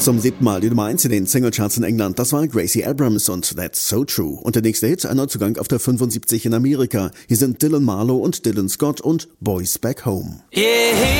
Zum 7. Mal die Nummer 1 in den Singlecharts in England. Das war Gracie Abrams und That's So True. Und der nächste Hit, ein Neuzugang auf der 75 in Amerika. Hier sind Dylan Marlowe und Dylan Scott und Boys Back Home. Yeah.